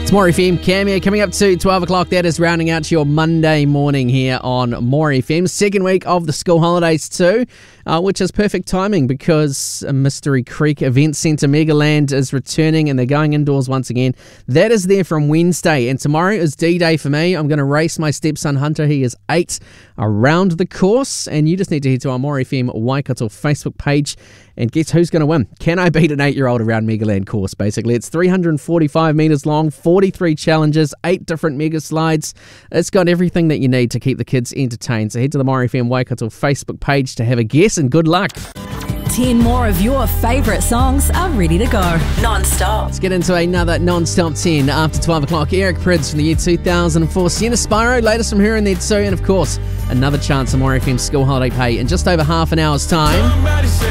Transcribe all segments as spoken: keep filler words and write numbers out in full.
It's More F M, Cam here, coming up to twelve o'clock. That is rounding out your Monday morning here on More F M. Second week of the school holidays too, uh, which is perfect timing because Mystery Creek Event Centre Megaland is returning and they're going indoors once again. That is there from Wednesday, and tomorrow is D-Day for me. I'm going to race my stepson Hunter, he is eight, around the course, and you just need to head to our More F M Waikato Facebook page and guess who's going to win. Can I beat an eight-year-old around Megaland course, basically? It's three hundred forty-five metres long, forty-three challenges, eight different mega slides. It's got everything that you need to keep the kids entertained. So head to the More F M Waikato Facebook page to have a guess, and good luck. ten more of your favourite songs are ready to go, non-stop. Let's get into another non-stop ten after twelve o'clock. Eric Prydz from the year two thousand four. Sienna Spyro, latest from her in there too. And of course, another chance of More F M school holiday pay in just over half an hour's time.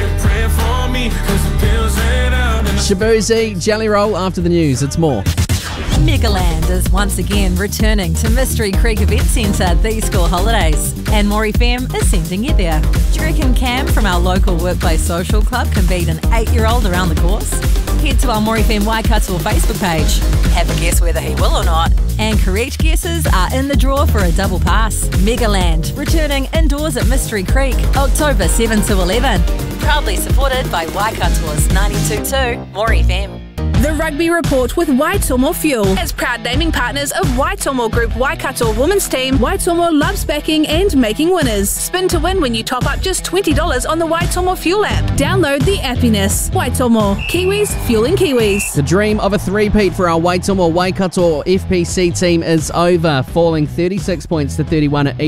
Shaboozey, Jelly Roll after the news. It's more. Megaland is once again returning to Mystery Creek Event Centre these school holidays, and More F M is sending you there. Do you reckon Cam from our local workplace social club can beat an eight-year-old around the course? Head to our More F M Waikato Facebook page. Have a guess whether he will or not. And correct guesses are in the draw for a double pass. Megaland, returning indoors at Mystery Creek, October seventh to eleven. Proudly supported by Waikato's ninety-two point two More F M. The Rugby Report with Waitomo Fuel. As proud naming partners of Waitomo Group Waikato Women's Team, Waitomo loves backing and making winners. Spin to win when you top up just twenty dollars on the Waitomo Fuel app. Download the appiness. Waitomo. Kiwis fueling Kiwis. The dream of a three-peat for our Waitomo Waikato F P C team is over, falling thirty-six points to thirty-one at